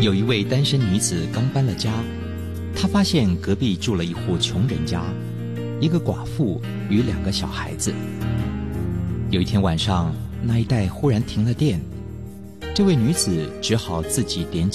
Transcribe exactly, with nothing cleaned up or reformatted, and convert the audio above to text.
有一位单身女子刚搬了家，她发现隔壁住了一户穷人家，一个寡妇与两个小孩子。有一天晚上，那一带忽然停了电，这位女子只好自己点